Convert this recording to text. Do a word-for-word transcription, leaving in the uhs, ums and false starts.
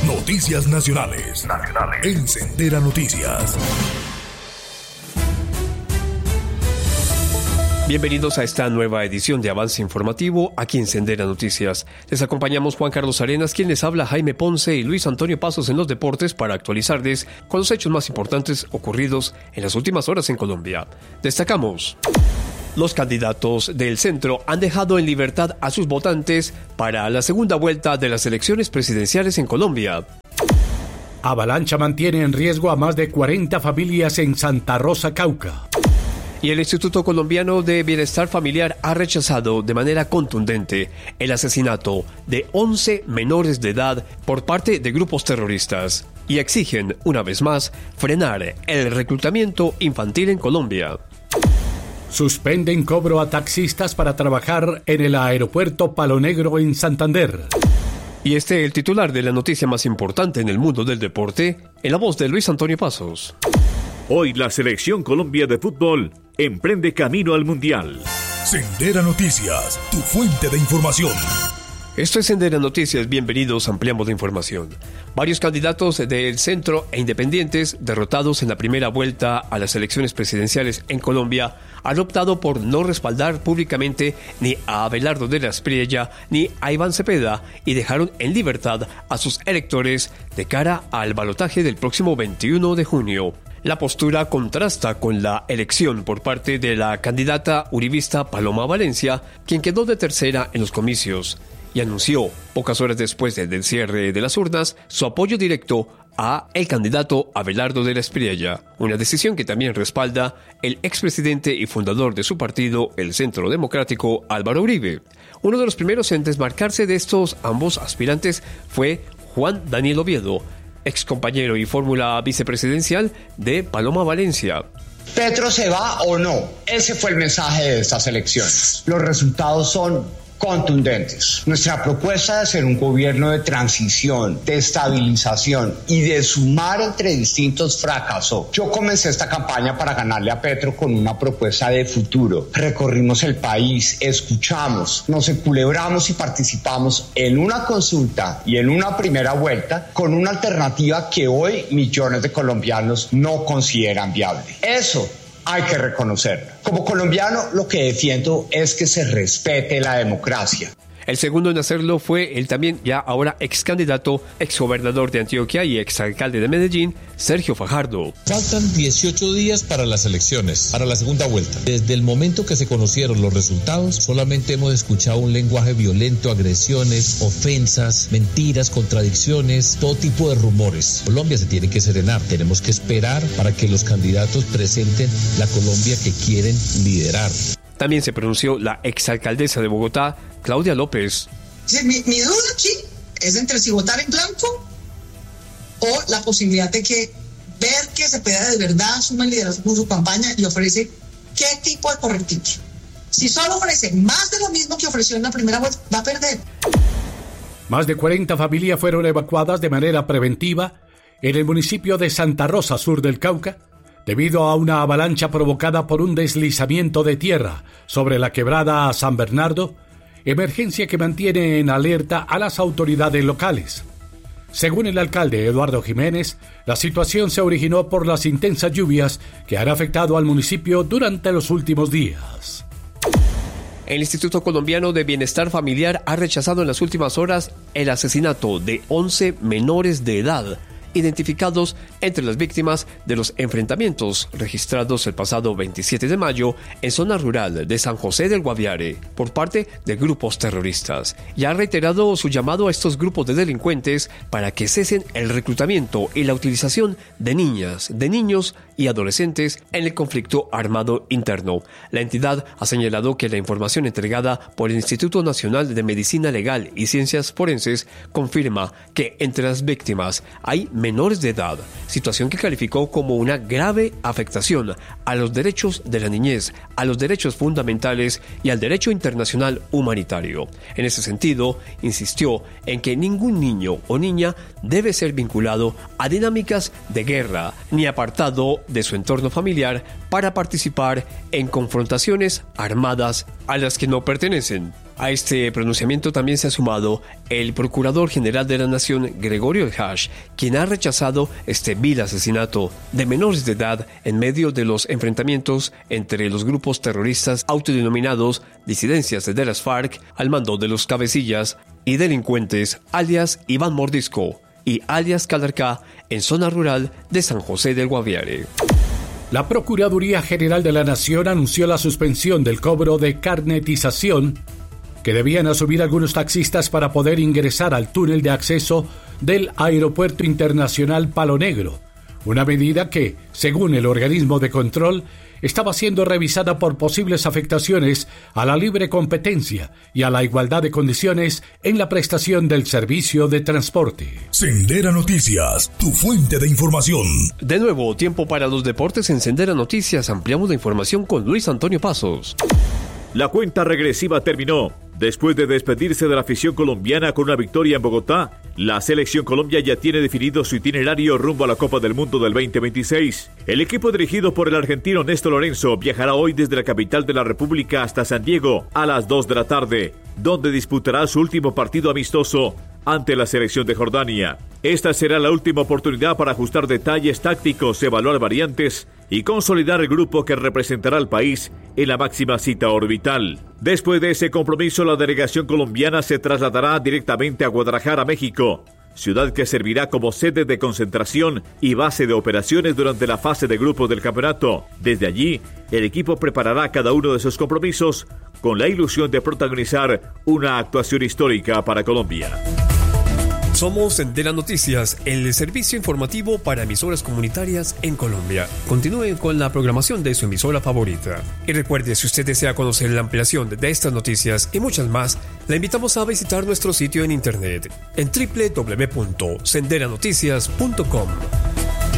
Noticias Nacionales. Nacionales. En Sendera Noticias. Bienvenidos a esta nueva edición de Avance Informativo aquí en Sendera Noticias. Les acompañamos Juan Carlos Arenas, quien les habla Jaime Ponce y Luis Antonio Pasos en los deportes para actualizarles con los hechos más importantes ocurridos en las últimas horas en Colombia. Destacamos: los candidatos del centro han dejado en libertad a sus votantes para la segunda vuelta de las elecciones presidenciales en Colombia. Avalancha mantiene en riesgo a más de cuarenta familias en Santa Rosa, Cauca. Y el Instituto Colombiano de Bienestar Familiar ha rechazado de manera contundente el asesinato de once menores de edad por parte de grupos terroristas y exigen, una vez más, frenar el reclutamiento infantil en Colombia. Suspenden cobro a taxistas para trabajar en el aeropuerto Palo Negro en Santander. Y este es el titular de la noticia más importante en el mundo del deporte, en la voz de Luis Antonio Pasos. Hoy la Selección Colombia de fútbol emprende camino al Mundial. Sendera Noticias, tu fuente de información. Esto es Sendera Noticias, bienvenidos, ampliamos la información. Varios candidatos del centro e independientes derrotados en la primera vuelta a las elecciones presidenciales en Colombia han optado por no respaldar públicamente ni a Abelardo de la Espriella ni a Iván Cepeda y dejaron en libertad a sus electores de cara al balotaje del próximo veintiuno de junio. La postura contrasta con la elección por parte de la candidata uribista Paloma Valencia, quien quedó de tercera en los comicios y anunció, pocas horas después del cierre de las urnas, su apoyo directo a el candidato Abelardo de la Espriella, una decisión que también respalda el expresidente y fundador de su partido, el Centro Democrático, Álvaro Uribe. Uno de los primeros en desmarcarse de estos ambos aspirantes fue Juan Daniel Oviedo, ex compañero y fórmula vicepresidencial de Paloma Valencia. ¿Petro se va o no? Ese fue el mensaje de estas elecciones. Los resultados son contundentes. Nuestra propuesta de ser un gobierno de transición, de estabilización y de sumar entre distintos fracasó. Yo comencé esta campaña para ganarle a Petro con una propuesta de futuro. Recorrimos el país, escuchamos, nos enculebramos y participamos en una consulta y en una primera vuelta con una alternativa que hoy millones de colombianos no consideran viable. Eso hay que reconocerlo. Como colombiano, lo que defiendo es que se respete la democracia. El segundo en hacerlo fue el también ya ahora ex candidato, ex gobernador de Antioquia y ex alcalde de Medellín, Sergio Fajardo. Faltan dieciocho días para las elecciones, para la segunda vuelta. Desde el momento que se conocieron los resultados, solamente hemos escuchado un lenguaje violento, agresiones, ofensas, mentiras, contradicciones, todo tipo de rumores. Colombia se tiene que serenar. Tenemos que esperar para que los candidatos presenten la Colombia que quieren liderar. También se pronunció la exalcaldesa de Bogotá, Claudia López. Mi, mi duda aquí es entre si votar en blanco o la posibilidad de que ver que Cepeda de verdad asume el liderazgo de su campaña y ofrece qué tipo de correctivo. Si solo ofrece más de lo mismo que ofreció en la primera vuelta, va a perder. Más de cuarenta familias fueron evacuadas de manera preventiva en el municipio de Santa Rosa, sur del Cauca, debido a una avalancha provocada por un deslizamiento de tierra sobre la quebrada San Bernardo, emergencia que mantiene en alerta a las autoridades locales. Según el alcalde Eduardo Jiménez, la situación se originó por las intensas lluvias que han afectado al municipio durante los últimos días. El Instituto Colombiano de Bienestar Familiar ha rechazado en las últimas horas el asesinato de once menores de edad, identificados entre las víctimas de los enfrentamientos registrados el pasado veintisiete de mayo en zona rural de San José del Guaviare por parte de grupos terroristas, y ha reiterado su llamado a estos grupos de delincuentes para que cesen el reclutamiento y la utilización de niñas, de niños y adolescentes en el conflicto armado interno. La entidad ha señalado que la información entregada por el Instituto Nacional de Medicina Legal y Ciencias Forenses confirma que entre las víctimas hay menores de edad, situación que calificó como una grave afectación a los derechos de la niñez, a los derechos fundamentales y al derecho internacional humanitario. En ese sentido, insistió en que ningún niño o niña debe ser vinculado a dinámicas de guerra ni apartado de su entorno familiar para participar en confrontaciones armadas a las que no pertenecen. A este pronunciamiento también se ha sumado el Procurador General de la Nación, Gregorio Elhash, quien ha rechazado este vil asesinato de menores de edad en medio de los enfrentamientos entre los grupos terroristas autodenominados disidencias de las FARC al mando de los cabecillas y delincuentes alias Iván Mordisco y alias Calarcá en zona rural de San José del Guaviare. La Procuraduría General de la Nación anunció la suspensión del cobro de carnetización que debían asumir algunos taxistas para poder ingresar al túnel de acceso del Aeropuerto Internacional Palo Negro, una medida que, según el organismo de control, estaba siendo revisada por posibles afectaciones a la libre competencia y a la igualdad de condiciones en la prestación del servicio de transporte. Sendera Noticias, tu fuente de información. De nuevo, tiempo para los deportes en Sendera Noticias. Ampliamos la información con Luis Antonio Pasos. La cuenta regresiva terminó. Después de despedirse de la afición colombiana con una victoria en Bogotá, la Selección Colombia ya tiene definido su itinerario rumbo a la Copa del Mundo del veinte veintiséis. El equipo dirigido por el argentino Néstor Lorenzo viajará hoy desde la capital de la República hasta San Diego a las dos de la tarde, donde disputará su último partido amistoso ante la selección de Jordania. Esta será la última oportunidad para ajustar detalles tácticos, evaluar variantes y consolidar el grupo que representará al país en la máxima cita orbital. Después de ese compromiso, la delegación colombiana se trasladará directamente a Guadalajara, México, ciudad que servirá como sede de concentración y base de operaciones durante la fase de grupos del campeonato. Desde allí, el equipo preparará cada uno de sus compromisos con la ilusión de protagonizar una actuación histórica para Colombia. Somos Sendera Noticias, el servicio informativo para emisoras comunitarias en Colombia. Continúen con la programación de su emisora favorita. Y recuerde, si usted desea conocer la ampliación de estas noticias y muchas más, la invitamos a visitar nuestro sitio en internet en doble u doble u doble u punto sendera noticias punto com.